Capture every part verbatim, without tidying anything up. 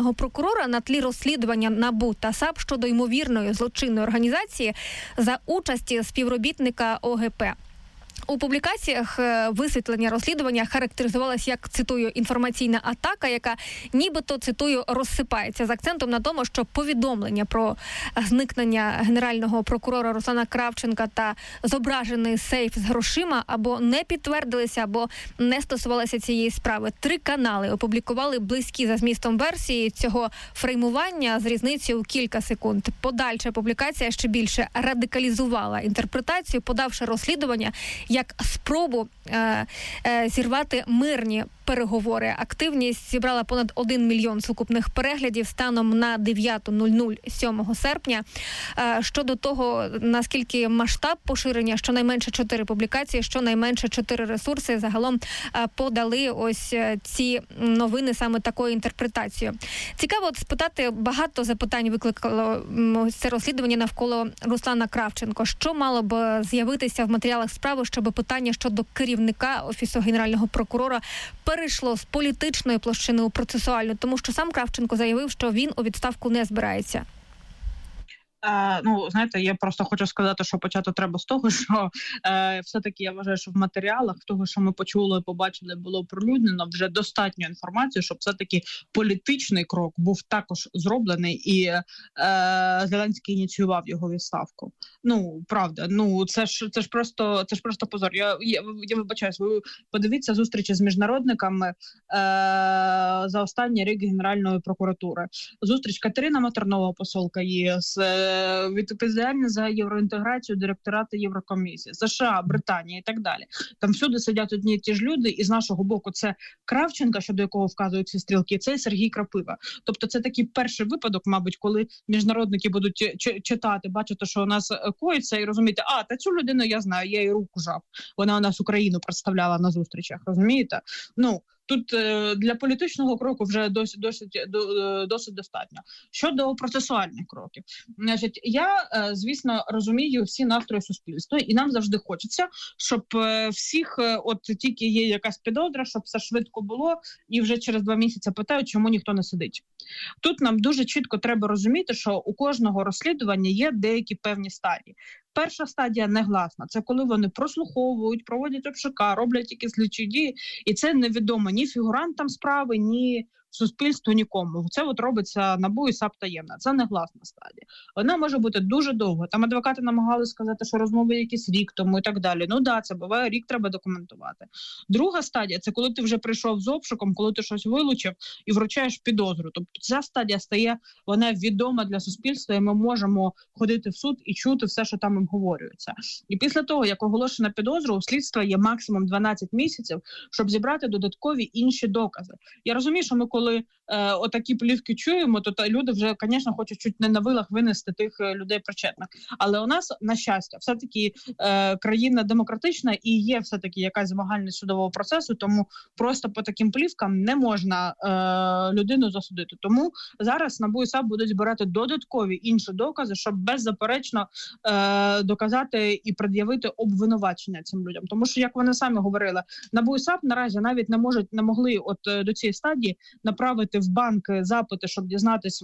Генерального прокурора на тлі розслідування НАБУ та САП щодо ймовірної злочинної організації за участі співробітника О Ге Пе. У публікаціях висвітлення розслідування характеризувалось як, цитую, інформаційна атака, яка нібито, цитую, розсипається, з акцентом на тому, що повідомлення про зникнення генерального прокурора Руслана Кравченка та зображений сейф з грошима або не підтвердилися, або не стосувалися цієї справи. Три канали опублікували близькі за змістом версії цього фреймування з різницею у кілька секунд. Подальша публікація ще більше радикалізувала інтерпретацію, подавши розслідування як спробу е, е, зірвати мирні переговори. Активність зібрала понад один мільйон сукупних переглядів станом на дев'ята нуль нуль сьомого серпня. Е, щодо того, наскільки масштаб поширення, щонайменше чотири публікації, щонайменше чотири ресурси загалом е, подали ось ці новини саме такою інтерпретацією. Цікаво от спитати, багато запитань викликало ось це розслідування навколо Руслана Кравченко. Що мало б з'явитися в матеріалах справи, щоб питання щодо керівника Офісу Генерального прокурора перейшло з політичної площини у процесуальну, тому що сам Кравченко заявив, що він у відставку не збирається. Е, ну, знаєте, я просто хочу сказати, що почати треба з того, що е, все-таки я вважаю, що в матеріалах, того, що ми почули, побачили, було оприлюднено вже достатньо інформації, щоб все-таки політичний крок був також зроблений і е, Зеленський ініціював його відставку. Ну, правда, ну це ж це ж просто це ж просто позор. Я я, я вибачаюсь, ви подивіться зустрічі з міжнародниками е, за останній рік Генеральної прокуратури. Зустріч Катерина Матернова, посолка ЄС, відповідальні за євроінтеграцію директорати Єврокомісії, США, Британія і так далі. Там всюди сидять одні і ті ж люди, і з нашого боку це Кравченка, щодо якого вказують ці стрілки, це Сергій Крапива. Тобто це такий перший випадок, мабуть, коли міжнародники будуть читати, бачити, що у нас коїться, і розуміти, а, та цю людину я знаю, я їй руку жав. Вона у нас Україну представляла на зустрічах, розумієте? Ну, тут е, для політичного кроку вже досить, досить, до, досить достатньо. Щодо процесуальних кроків. Значить, я, е, звісно, розумію всі настрої суспільства, і нам завжди хочеться, щоб е, всіх, е, от тільки є якась підозра, щоб все швидко було, і вже через два місяці питають, чому ніхто не сидить. Тут нам дуже чітко треба розуміти, що у кожного розслідування є деякі певні стадії. Перша стадія негласна. Це коли вони прослуховують, проводять обшуки, роблять якісь слідчі дії, і це невідомо ні фігурантам справи, ні суспільству, нікому. Це от робиться НАБУ і САП таємно. Це негласна стадія. Вона може бути дуже довго. Там адвокати намагалися сказати, що розмови якісь рік тому і так далі. Ну да, це буває, рік треба документувати. Друга стадія – це коли ти вже прийшов з обшуком, коли ти щось вилучив і вручаєш підозру. Тобто ця стадія стає, вона відома для суспільства, і ми можемо ходити в суд і чути все, що там обговорюється. І після того, як оголошена підозра, у слідства є максимум дванадцять місяців, щоб зібрати додаткові інші докази. Я розумію, що ми коли е, отакі плівки чуємо, то та люди вже, звісно, хочуть чуть не на вилах винести тих е, людей причетних. Але у нас, на щастя, все-таки е, країна демократична і є все-таки якась змагальність судового процесу, тому просто по таким плівкам не можна е, людину засудити. Тому зараз НАБУ і САП будуть збирати додаткові інші докази, щоб беззаперечно е, доказати і пред'явити обвинувачення цим людям. Тому що, як вони самі говорили, НАБУ і САП наразі навіть не можуть, не могли от до цієї стадії направити в банк запити, щоб дізнатися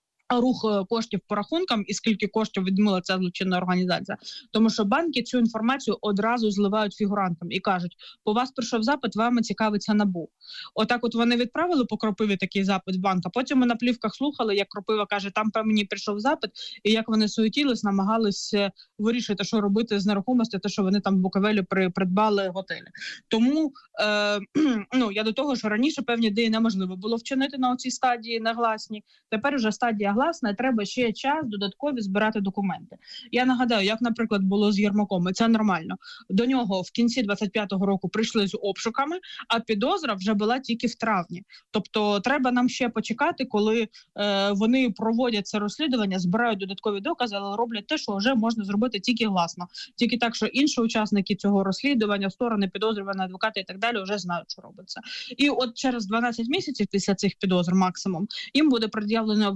рух коштів по рахункам і скільки коштів відмила ця злочинна організація. Тому що банки цю інформацію одразу зливають фігурантам і кажуть, по вас прийшов запит, вами цікавиться НАБУ. Отак от вони відправили по Кропиві такий запит в банк, а потім ми на плівках слухали, як Кропива каже, там по мені прийшов запит, і як вони суетілись, намагалися вирішити, що робити з нерухомості, те, що вони там в Буковелі при, придбали готелі. Тому, е, ну, я до того, що раніше певні дії неможливо було вчинити на оцій стадії негласні. Тепер вже стадія гласна, і треба ще час додаткові збирати документи. Я нагадаю, як, наприклад, було з Єрмаком, і це нормально. До нього в кінці двадцять п'ятого року прийшли з обшуками, а підозра вже була тільки в травні. Тобто треба нам ще почекати, коли е, вони проводять це розслідування, збирають додаткові докази, але роблять те, що вже можна зробити тільки гласно. Тільки так, що інші учасники цього розслідування, сторони підозрювані, адвокати і так далі вже знають, що робиться. І от через дванадцять місяців після цих підозр максимум їм буде пред'явлено обвинувачення,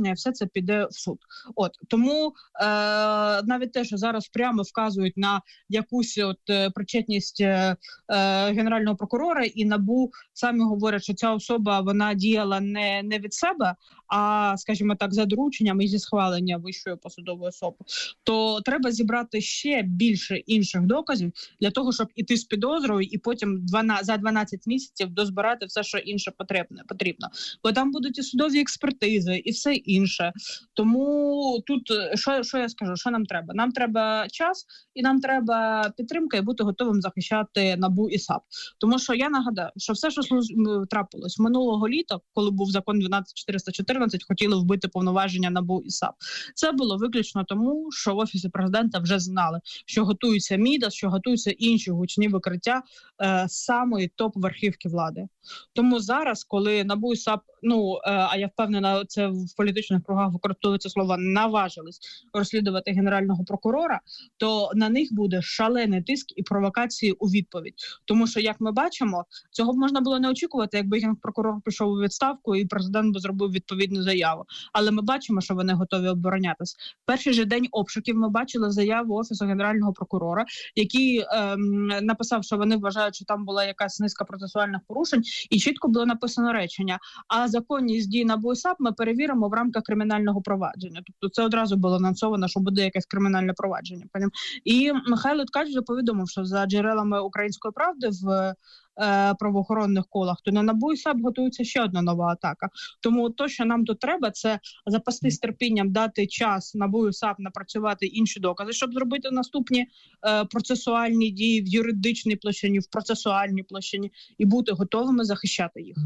рішення, і все це піде в суд. От тому е, навіть те, що зараз прямо вказують на якусь от е, причетність е, генерального прокурора і НАБУ самі говорять, що ця особа вона діяла не, не від себе, а, скажімо так, за дорученням і зі схвалення вищої посадової особи, то треба зібрати ще більше інших доказів для того, щоб іти з підозрою і потім дванадцять, за дванадцять місяців дозбирати все, що інше потрібно. потрібно. Бо там будуть і судові експертизи, і все інше. Тому тут, що, що я скажу, що нам треба? Нам треба час, і нам треба підтримка, і бути готовим захищати НАБУ і САП. Тому що я нагадаю, що все, що трапилось минулого літа, коли був закон дванадцять чотириста чотирнадцять, хотіли вбити повноваження НАБУ і САП. Це було виключно тому, що в Офісі президента вже знали, що готується Мідас, що готуються інші гучні викриття е, самої топ-верхівки влади. Тому зараз, коли НАБУ і САП, ну, е, а я впевнена, це в політичних кругах використовується слово, наважились розслідувати генерального прокурора, то на них буде шалений тиск і провокації у відповідь. Тому що, як ми бачимо, цього б можна було не очікувати, якби генпрокурор пішов у відставку і президент би зробив відповідну заяву. Але ми бачимо, що вони готові оборонятися. Перший же день обшуків ми бачили заяву Офісу генерального прокурора, який ем, написав, що вони вважають, що там була якась низка процесуальних порушень, і чітко було написано речення: а законність дій НАБУ і САП ми перевіримо в рамках кримінального провадження. Тобто це одразу було анонсовано, що буде якесь кримінальне провадження. І Михайло Ткач вже повідомив, що за джерелами «Української правди» в е, правоохоронних колах, то на НАБУ і САП готується ще одна нова атака. Тому то, що нам тут треба, це запастись терпінням, дати час НАБУ і САП напрацювати інші докази, щоб зробити наступні е, процесуальні дії в юридичній площині, в процесуальній площині, і бути готовими захищати їх.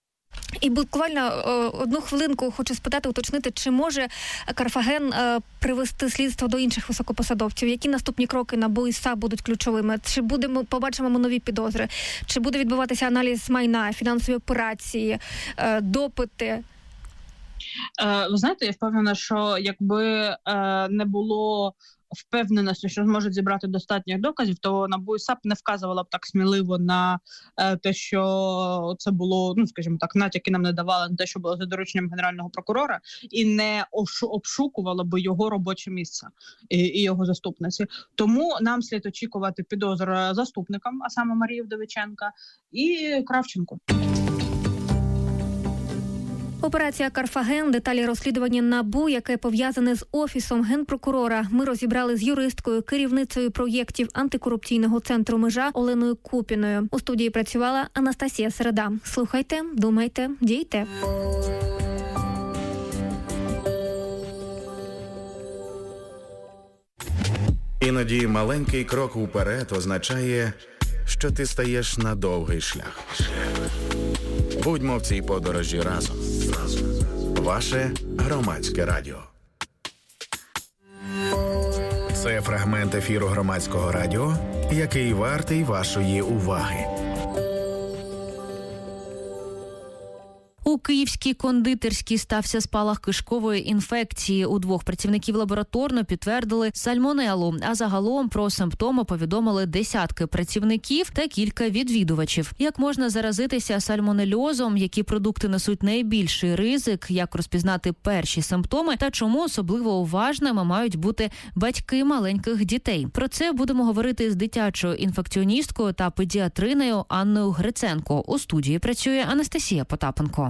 І буквально одну хвилинку хочу спитати, уточнити, чи може Карфаген привести слідство до інших високопосадовців? Які наступні кроки НАБУ і САП будуть ключовими? Чи будемо побачимо ми нові підозри? Чи буде відбуватися аналіз майна, фінансові операції, допити? Ви знаєте, я впевнена, що якби не було впевненості, що зможуть зібрати достатньо доказів, то НАБУ і САП не вказувала б так сміливо на е, те, що це було, ну, скажімо так, натяки нам не давали на те, що було за дорученням генерального прокурора, і не обшукувало би його робоче місце і, і його заступниці. Тому нам слід очікувати підозр заступникам, а саме Марії Вдовиченка і Кравченку. Операція «Карфаген», деталі розслідування НАБУ, яке пов'язане з Офісом Генпрокурора, ми розібрали з юристкою, керівницею проєктів антикорупційного центру «Межа» Оленою Купіною. У студії працювала Анастасія Середа. Слухайте, думайте, дійте. Іноді маленький крок уперед означає, що ти стаєш на довгий шлях. Будьмо в цій подорожі разом. Ваше Громадське радіо. Це фрагмент ефіру Громадського радіо, який вартий вашої уваги. У Київській кондитерській стався спалах кишкової інфекції. У двох працівників лабораторно підтвердили сальмонелу, а загалом про симптоми повідомили десятки працівників та кілька відвідувачів. Як можна заразитися сальмонельозом, які продукти несуть найбільший ризик, як розпізнати перші симптоми та чому особливо уважними мають бути батьки маленьких дітей. Про це будемо говорити з дитячою інфекціоністкою та педіатринею Анною Гриценко. У студії працює Анастасія Потапенко.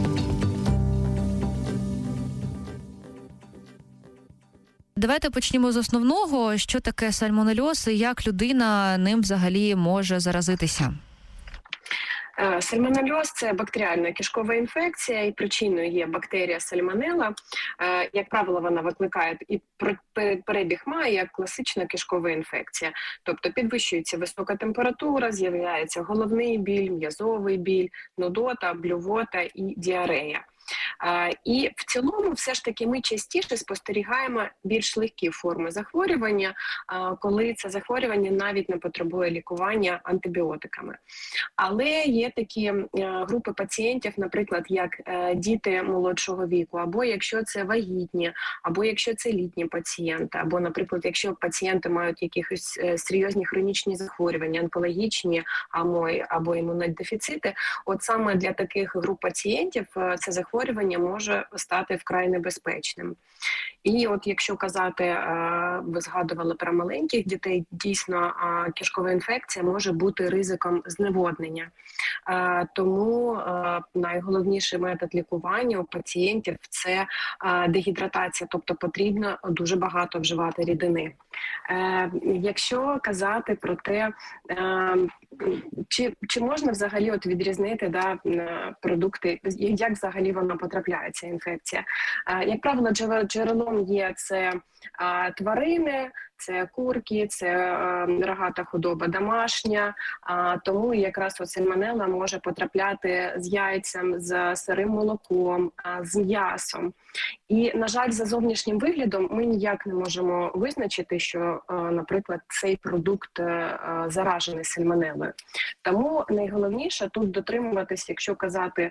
Давайте почнемо з основного. Що таке сальмонельоз і як людина ним взагалі може заразитися? Сальмонельоз – це бактеріальна кишкова інфекція, і причиною є бактерія сальмонелла. Як правило, вона викликає і перебіг має як класична кишкова інфекція. Тобто підвищується висока температура, з'являється головний біль, м'язовий біль, нудота, блювота і діарея. А, і в цілому все ж таки ми частіше спостерігаємо більш легкі форми захворювання, а, коли це захворювання навіть не потребує лікування антибіотиками. Але є такі а, групи пацієнтів, наприклад, як а, діти молодшого віку, або якщо це вагітні, або якщо це літні пацієнти, або, наприклад, якщо пацієнти мають якісь а, серйозні хронічні захворювання, онкологічні або, або імунодефіцити, от саме для таких груп пацієнтів а, це захворювання може стати вважати вкрай небезпечним. І от якщо казати, ви згадували про маленьких дітей, дійсно кишкова інфекція може бути ризиком зневоднення. Тому найголовніший метод лікування у пацієнтів – це дегідратація, тобто потрібно дуже багато вживати рідини. Якщо казати про те, чи, чи можна взагалі от відрізнити да, продукти, як взагалі вона потрапляє, ця інфекція? Як правило, джерелом є це тварини, це курки, це рогата худоба домашня, тому якраз от сальмонелла може потрапляти з яйцем, з сирим молоком, з м'ясом. І, на жаль, за зовнішнім виглядом ми ніяк не можемо визначити, що, наприклад, цей продукт заражений сальмонеллою. Тому найголовніше тут дотримуватись, якщо казати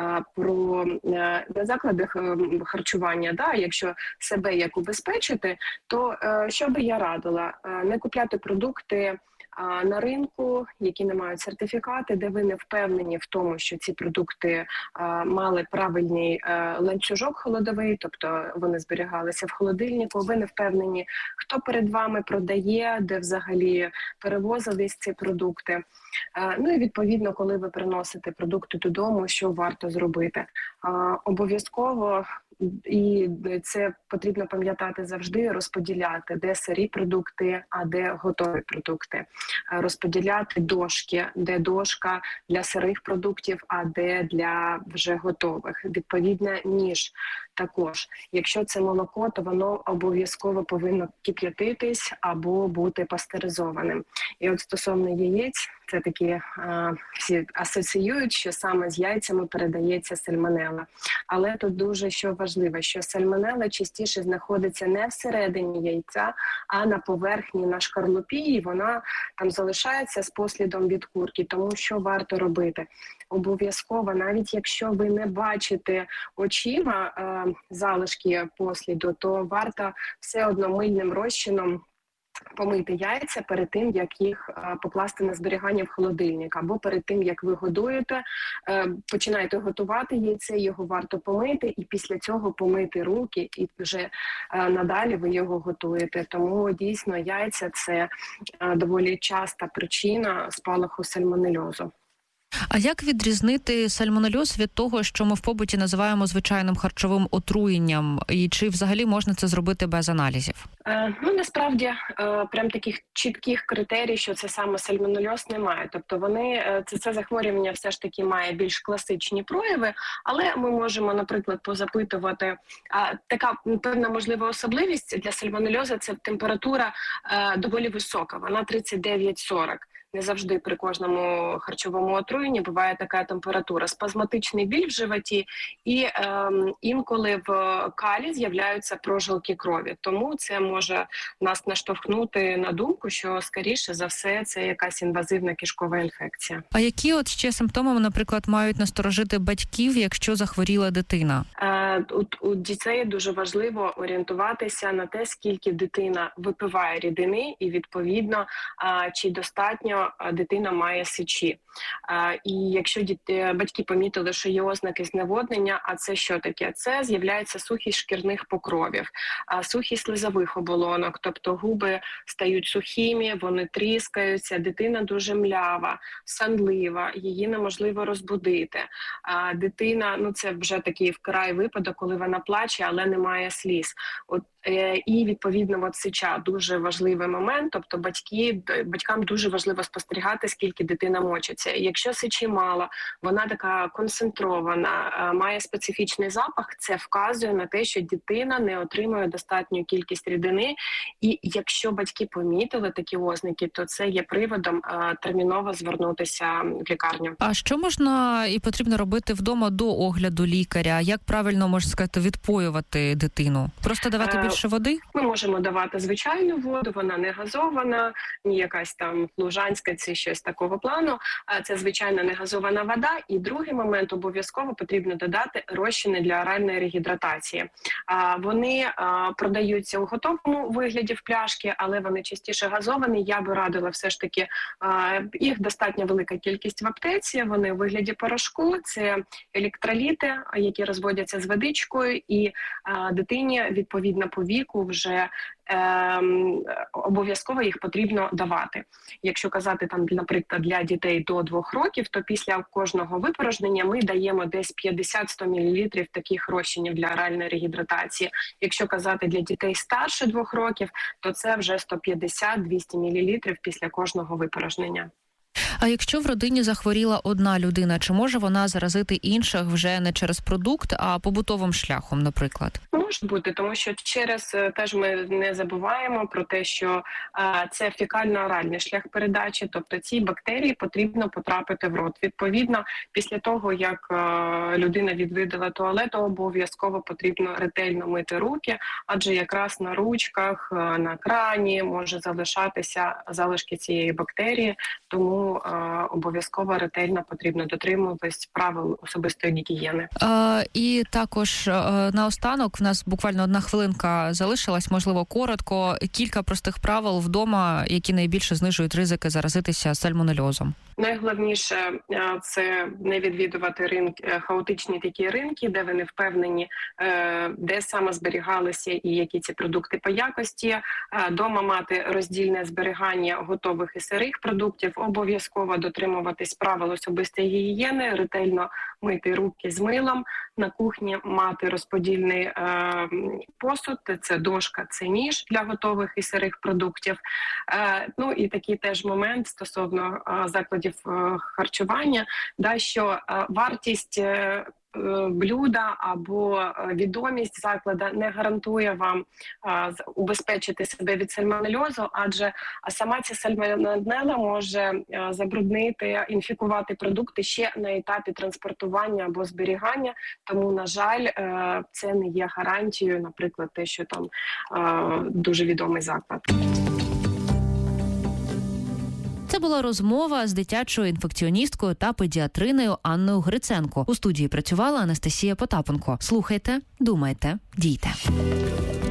про заклади харчування, да, якщо себе як убезпечити, то що би я радила? Не купляти продукти на ринку, які не мають сертифікати, де ви не впевнені в тому, що ці продукти а, мали правильний а, ланцюжок холодовий, тобто вони зберігалися в холодильнику, ви не впевнені, хто перед вами продає, де взагалі перевозились ці продукти. А, ну і відповідно, коли ви приносите продукти додому, що варто зробити? А, обов'язково, і це потрібно пам'ятати завжди, розподіляти, де сирі продукти, а де готові продукти. Розподіляти дошки, де дошка для сирих продуктів, а де для вже готових. Відповідно, ніж також. Якщо це молоко, то воно обов'язково повинно кип'ятитись або бути пастеризованим. І от стосовно яєць, це такі а, всі асоціюють, що саме з яйцями передається сальмонелла. Але тут дуже що важливо, що сальмонелла частіше знаходиться не всередині яйця, а на поверхні, на шкарлупі, і вона там залишається з послідом від курки. Тому що варто робити? Обов'язково, навіть якщо ви не бачите очима е, залишки посліду, то варто все одно мильним розчином помити яйця перед тим, як їх а, покласти на зберігання в холодильник, або перед тим, як ви годуєте, е, починаєте готувати яйце, його варто помити, і після цього помити руки, і вже е, надалі ви його готуєте. Тому дійсно яйця – це е, доволі часта причина спалаху сальмонельозу. А як відрізнити сальмонельоз від того, що ми в побуті називаємо звичайним харчовим отруєнням? І чи взагалі можна це зробити без аналізів? Е, ну, насправді, е, прям таких чітких критерій, що це саме сальмонельоз, немає. Тобто вони, е, це, це захворювання все ж таки має більш класичні прояви, але ми можемо, наприклад, позапитувати. А, така певна можлива особливість для сальмонельозу – це температура е, доволі висока, вона тридцять дев'ять сорок. Не завжди при кожному харчовому отруєнні буває така температура. Спазматичний біль в животі і е, інколи в калі з'являються прожилки крові. Тому це може нас наштовхнути на думку, що, скоріше за все, це якась інвазивна кишкова інфекція. А які от ще симптоми, наприклад, мають насторожити батьків, якщо захворіла дитина? Е, у, у дітей дуже важливо орієнтуватися на те, скільки дитина випиває рідини і, відповідно, е, чи достатньо дитина має сечі. І якщо діти, батьки помітили, що є ознаки зневоднення, а це що таке? Це з'являється сухість шкірних покровів, сухість слизових оболонок, тобто губи стають сухими, вони тріскаються, дитина дуже млява, сонлива, її неможливо розбудити. Дитина, ну це вже такий вкрай випадок, коли вона плаче, але не має сліз. От, і, відповідно, от сеча – дуже важливий момент, тобто батьки, батькам дуже важливо спостерігати, скільки дитина мочиться. Якщо сечі мало, вона така концентрована, має специфічний запах, це вказує на те, що дитина не отримує достатню кількість рідини. І якщо батьки помітили такі ознаки, то це є приводом терміново звернутися в лікарню. А що можна і потрібно робити вдома до огляду лікаря? Як правильно, можна сказати, відпоювати дитину? Просто давати більше води? Ми можемо давати звичайну воду, вона не газована, ні якась там лужанська чи щось такого плану. це звичайна негазована вода. І другий момент, обов'язково потрібно додати розчини для оральної регідратації. Вони продаються у готовому вигляді в пляшки, але вони частіше газовані. Я би радила все ж таки, їх достатньо велика кількість в аптеці, вони у вигляді порошку, це електроліти, які розводяться з водичкою, і дитині відповідно по віку вже Ем, обов'язково їх потрібно давати. Якщо казати, там, наприклад, для дітей до двох років, то після кожного випорожнення ми даємо десь п'ятдесят-сто мілілітрів таких розчинів для оральної регідратації. Якщо казати для дітей старше двох років, то це вже сто п'ятдесят - двісті мілілітрів після кожного випорожнення. А якщо в родині захворіла одна людина, чи може вона заразити інших вже не через продукт, а побутовим шляхом, наприклад? Може бути, тому що через, теж ми не забуваємо про те, що а, це фекально-оральний шлях передачі, тобто ці бактерії потрібно потрапити в рот. Відповідно, після того, як а, людина відвідала туалет, обов'язково потрібно ретельно мити руки, адже якраз на ручках, а, на крані може залишатися залишки цієї бактерії, тому обов'язково ретельно потрібно дотримуватись правил особистої гігієни. Е, і також е, наостанок, в нас буквально одна хвилинка залишилась, можливо, коротко, кілька простих правил вдома, які найбільше знижують ризики заразитися сальмонельозом. Найголовніше – це не відвідувати ринки, хаотичні такі ринки, де ви не впевнені, де саме зберігалися і які ці продукти по якості. Дома мати роздільне зберігання готових і сирих продуктів, обов'язково дотримуватись правил особистої гігієни, ретельно мити руки з милом, на кухні мати розподільний е, посуд, це дошка, це ніж для готових і сирих продуктів. Е, ну і такий теж момент стосовно е, закладів е, харчування, да, що е, вартість е, блюда або відомість закладу не гарантує вам а, убезпечити себе від сальмонельозу, адже сама ця сальмонелла може а, забруднити, інфікувати продукти ще на етапі транспортування або зберігання. Тому, на жаль, а, це не є гарантією, наприклад, те, що там а, дуже відомий заклад. Це була розмова з дитячою інфекціоністкою та педіатриною Анною Гриценко. У студії працювала Анастасія Потапенко. Слухайте, думайте, дійте.